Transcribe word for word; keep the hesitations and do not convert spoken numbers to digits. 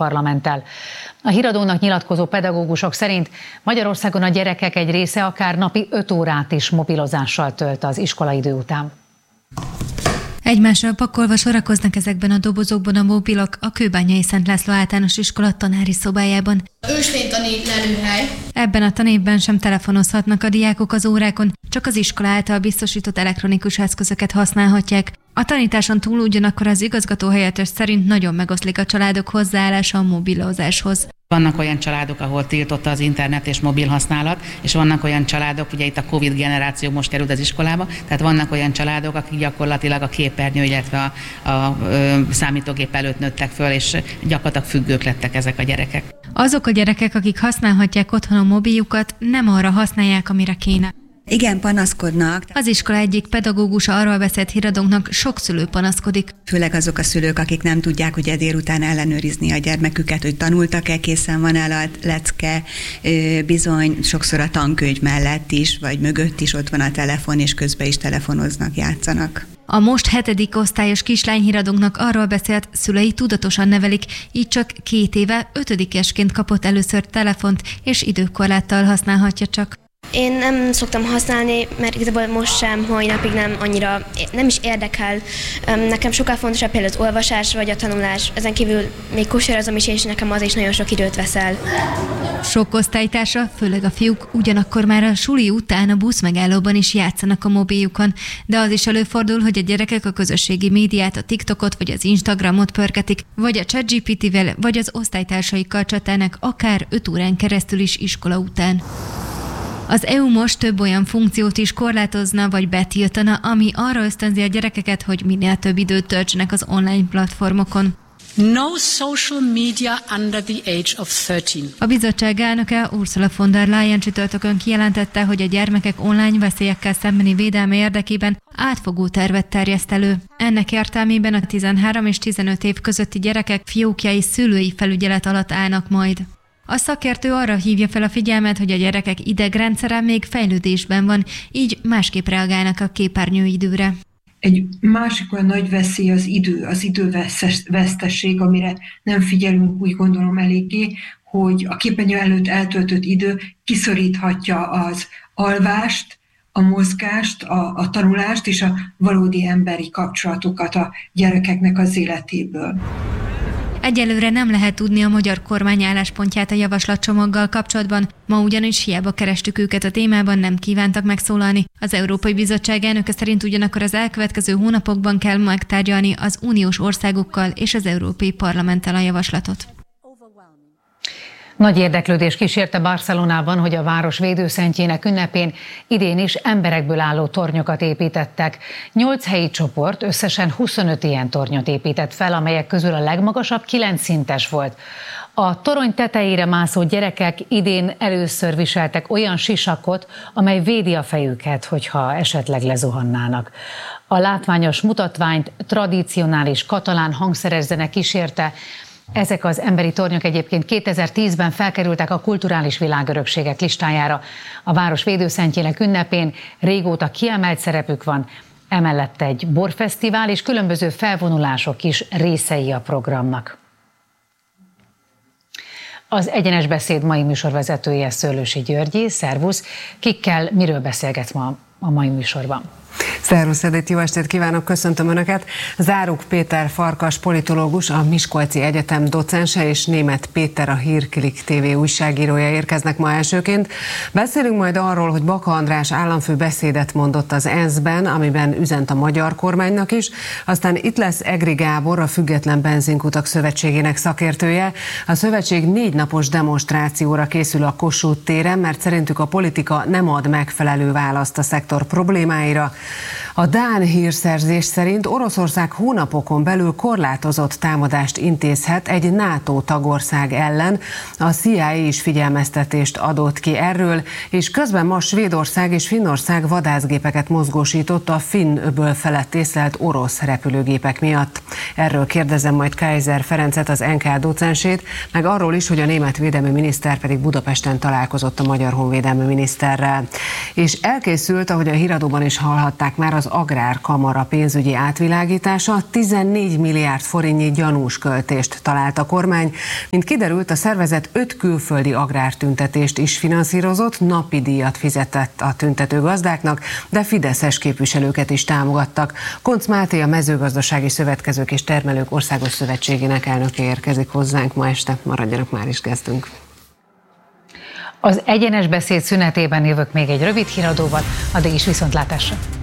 Parlamenttel. A Híradónak nyilatkozó pedagógusok szerint Magyarországon a gyerekek egy része akár napi öt órát is mobilozással tölt az iskolaidő után. Egymással pakolva sorakoznak ezekben a dobozokban a mobilok a Kőbányai Szent László Általános Iskola tanári szobájában. Őslénytani lelőhely. Ebben a tanévben sem telefonozhatnak a diákok az órákon, csak az iskola által biztosított elektronikus eszközöket használhatják. A tanításon túl ugyanakkor az igazgató helyettes szerint nagyon megoszlik a családok hozzáállása a mobilozáshoz. Vannak olyan családok, ahol tiltott az internet és mobil használat, és vannak olyan családok, ugye itt a Covid generáció most került az iskolába, tehát vannak olyan családok, akik gyakorlatilag a képernyő, illetve a, a, a számítógép előtt nőttek föl, és gyakorlatilag függők lettek ezek a gyerekek. Azok a gyerekek, akik használhatják otthon a mobiljukat, nem arra használják, amire kéne. Igen, panaszkodnak. Az iskola egyik pedagógusa arról beszélt Híradónknak, sok szülő panaszkodik. Főleg azok a szülők, akik nem tudják ugye délután ellenőrizni a gyermeküket, hogy tanultak-e, készen van-e a lecke, bizony sokszor a tankönyv mellett is, vagy mögött is ott van a telefon, és közben is telefonoznak, játszanak. A most hetedik osztályos kislány Híradónknak arról beszélt, szülei tudatosan nevelik, így csak két éve ötödikesként kapott először telefont, és időkorláttal használhatja csak. Én nem szoktam használni, mert igazából most sem, mai napig nem annyira, nem is érdekel. Nekem sokkal fontosabb például az olvasás vagy a tanulás. Ezen kívül még kosarozom is, és nekem az is nagyon sok időt veszel. Sok osztálytársa, főleg a fiúk, ugyanakkor már a suli után a buszmegállóban is játszanak a mobiljukon, de az is előfordul, hogy a gyerekek a közösségi médiát, a TikTokot vagy az Instagramot pörgetik, vagy a ChatGPT-vel, vagy az osztálytársaikkal csatának akár öt órán keresztül is iskola után. Az é u most több olyan funkciót is korlátozna vagy betiltana, ami arra ösztönzi a gyerekeket, hogy minél több időt töltsenek az online platformokon. No social media under the age of tizenhárom. A bizottság elnöke Ursula von der Leyen csütörtökön kijelentette, hogy a gyermekek online veszélyekkel szembeni védelme érdekében átfogó tervet terjeszt elő. Ennek értelmében a tizenhárom és tizenöt év közötti gyerekek fiókjai szülői felügyelet alatt állnak majd. A szakértő arra hívja fel a figyelmet, hogy a gyerekek idegrendszere még fejlődésben van, így másképp reagálnak a képernyőidőre. Egy másik olyan nagy veszély az idő, az idővesztesség, amire nem figyelünk, úgy gondolom eléggé, hogy a képernyő előtt eltöltött idő kiszoríthatja az alvást, a mozgást, a, a tanulást és a valódi emberi kapcsolatokat a gyerekeknek az életéből. Egyelőre nem lehet tudni a magyar kormány álláspontját a javaslatcsomaggal kapcsolatban, ma ugyanis hiába kerestük őket a témában, nem kívántak megszólalni. Az Európai Bizottság elnöke szerint ugyanakkor az elkövetkező hónapokban kell megtárgyalni az uniós országokkal és az Európai Parlamenttel a javaslatot. Nagy érdeklődés kísérte Barcelonában, hogy a város védőszentjének ünnepén idén is emberekből álló tornyokat építettek. Nyolc helyi csoport összesen huszonöt ilyen tornyot épített fel, amelyek közül a legmagasabb kilenc szintes volt. A torony tetejére mászó gyerekek idén először viseltek olyan sisakot, amely védi a fejüket, hogyha esetleg lezuhannának. A látványos mutatványt tradicionális katalán hangszeres zene kísérte. Ezek az emberi tornyok egyébként kétezer-tízben felkerültek a kulturális világörökségek listájára. A város védőszentjének ünnepén régóta kiemelt szerepük van, emellett egy borfesztivál és különböző felvonulások is részei a programnak. Az Egyenes Beszéd mai műsorvezetője Szőlősi Györgyi. Szervusz! Kikkel miről beszélgetsz ma a mai műsorban? Szervusz, Edith, jó estét kívánok, köszöntöm Önöket. Záruk Péter Farkas politológus, a Miskolci Egyetem docense, és Németh Péter, a Hírklik té vé újságírója érkeznek ma elsőként. Beszélünk majd arról, hogy Baka András államfő beszédet mondott az é en es ben, amiben üzent a magyar kormánynak is. Aztán itt lesz Egri Gábor, a Független Benzinkutak Szövetségének szakértője. A szövetség négy napos demonstrációra készül a Kossuth téren, mert szerintük a politika nem ad megfelelő választ a szektor problémáira. A dán hírszerzés szerint Oroszország hónapokon belül korlátozott támadást intézhet egy NATO tagország ellen. A cé i á is figyelmeztetést adott ki erről, és közben ma Svédország és Finnország vadászgépeket mozgósított a Finn-öböl felett észlelt orosz repülőgépek miatt. Erről kérdezem majd Kaiser Ferencet, az en ká docensét, meg arról is, hogy a német védelmi miniszter pedig Budapesten találkozott a magyar honvédelmi miniszterrel. És elkészült, ahogy a Híradóban is hallhatták már, az az Agrárkamara pénzügyi átvilágítása, tizennégy milliárd forintnyi gyanús költést talált a kormány. Mint kiderült, a szervezet öt külföldi agrártüntetést is finanszírozott, napi díjat fizetett a tüntető gazdáknak, de fideszes képviselőket is támogattak. Koncz Máté, a Mezőgazdasági Szövetkezők és Termelők Országos Szövetségének elnöke érkezik hozzánk ma este. Maradjanak, már is kezdünk. Az egyenes beszéd szünetében jövök még egy rövid híradóval, addig is viszontlátásra.